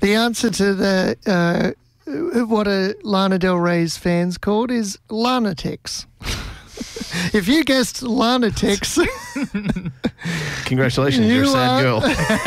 The answer to the what are Lana Del Rey's fans called is Lanatics. If you guessed Lanatics, congratulations, you're a sad girl.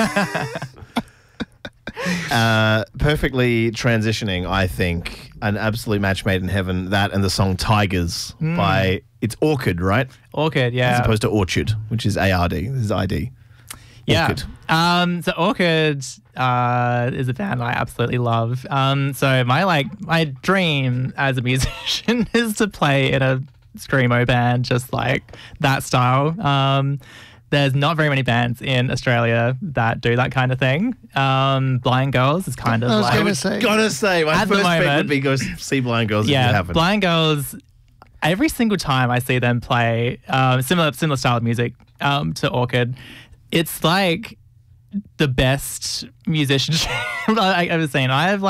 Perfectly transitioning, I think, an absolute match made in heaven. That and the song "Tigers" by it's Orchid, right? Orchid, yeah, as opposed to Orchard, which is ARD. This is ID. Yeah. Orchid. So Orchid is a band I absolutely love. So my dream as a musician is to play in a screamo band, just like that style. There's not very many bands in Australia that do that kind of thing. Blind Girls is kind of like... I was going to say, my first pick would be go see Blind Girls if you haven't. Blind Girls, every single time I see them play similar style of music to Orchid, it's like the best musicianship I've ever seen. I have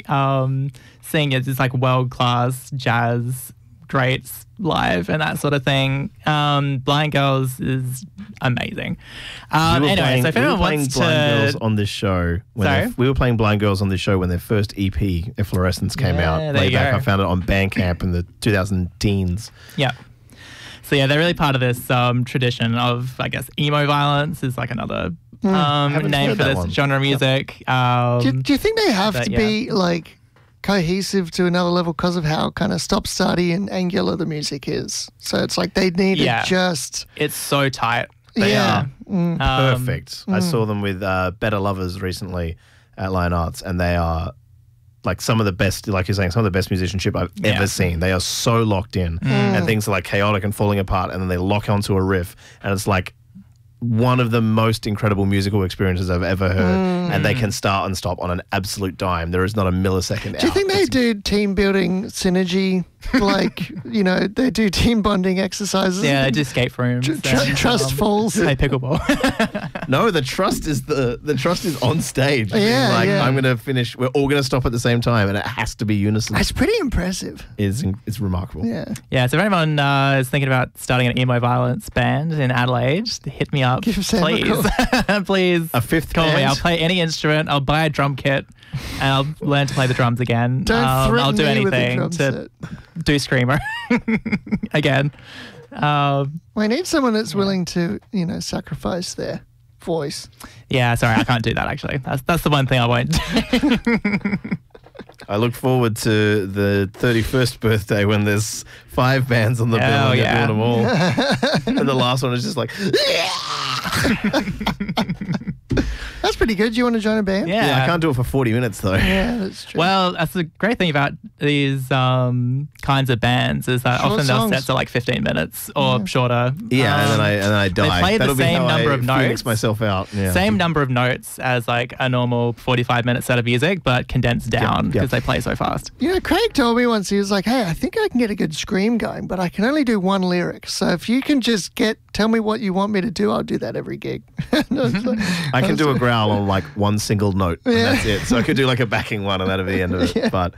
seen it's like world-class jazz greats live and that sort of thing. Blind Girls is amazing. Anyway, so if anyone wants Blind Girls on this show, we were playing Blind Girls on this show when their first EP, Efflorescence, came out way back. I found it on Bandcamp in the 2010s. Yeah. So yeah, they're really part of this tradition of, I guess, emo violence is like another name for this genre of music. Do you think they have to be like cohesive to another level because of how kind of stop-starty and angular the music is? So it's like they need to just... It's so tight. They are perfect. I saw them with Better Lovers recently at Lion Arts, and they are like some of the best, like you're saying, some of the best musicianship I've ever seen. They are so locked in, and things are like chaotic and falling apart, and then they lock onto a riff, and it's like one of the most incredible musical experiences I've ever heard, and they can start and stop on an absolute dime. There is not a millisecond out. Do you think they do team building synergy? Like, you know, they do team bonding exercises? Yeah, they do escape rooms. Trust falls. Play pickleball. No, the trust is on stage. I'm going to finish. We're all going to stop at the same time, and it has to be unison. It's pretty impressive. It's remarkable. Yeah. Yeah. So if anyone is thinking about starting an emo violence band in Adelaide, hit me up, please. Please. A fifth call band? me. I'll play any instrument. I'll buy a drum kit, and I'll learn to play the drums again. I'll do anything to do screamer again. We need someone that's willing to, you know, sacrifice their voice. Yeah, sorry, I can't do that actually. That's the one thing I won't do. I look forward to the 31st birthday when there's 5 bands on the bill and you're doing them all. And the last one is just like... That's pretty good. Do you want to join a band? Yeah, I can't do it for 40 minutes though. Yeah, that's true. Well, that's the great thing about these kinds of bands is that often their sets are like 15 minutes or shorter. Yeah, and then I die. They play That'll the same number of notes. Phoenix myself out. Yeah. Same number of notes as like a normal 45-minute set of music, but condensed down because they play so fast. You know, Craig told me once, he was like, hey, I think I can get a good scream going, but I can only do one lyric. So if you can just tell me what you want me to do, I'll do that every gig. I can do a growl on like one single note, and that's it. So I could do like a backing one, and that'll be the end of it. But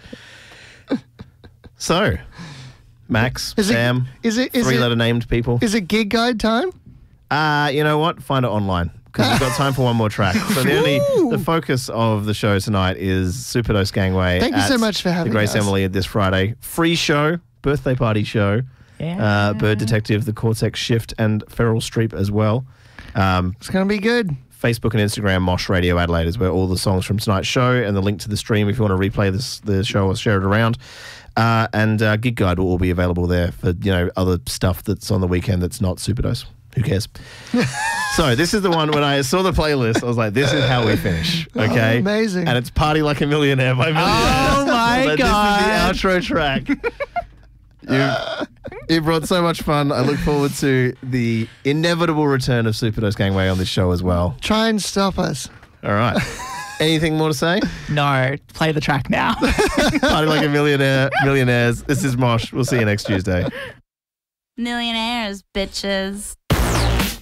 so, Max, Sam, three-letter named people. Is it gig guide time? You know what? Find it online because we've got time for one more track. So the focus of the show tonight is Superdose Gangway. Thank you so much for having the Grace us. Emily this Friday. Free show, birthday party show. Yeah. Bird Detective, The Cortex Shift, and Feral Streep as well. It's going to be good. Facebook and Instagram, Mosh Radio Adelaide is where all the songs from tonight's show and the link to the stream if you want to replay the show or share it around. And Gig Guide will all be available there for, you know, other stuff that's on the weekend that's not Superdose. Who cares? So this is the one when I saw the playlist, I was like, this is how we finish. Okay? Oh, amazing. And it's Party Like a Millionaire by Millionaire. Oh my God. This is the outro track. You brought so much fun. I look forward to the inevitable return of Superdose Gangway on this show as well. Try and stop us. All right. Anything more to say? No. Play the track now. Party Like a Millionaires. This is Mosh. We'll see you next Tuesday. Millionaires, bitches.